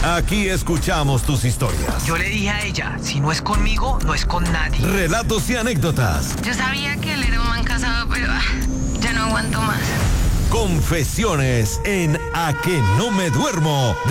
Aquí escuchamos tus historias. Yo le dije a ella, si no es conmigo, no es con nadie. Relatos y anécdotas. Yo sabía que él era un man casado, pero ya no aguanto más. Confesiones en A que no me duermo.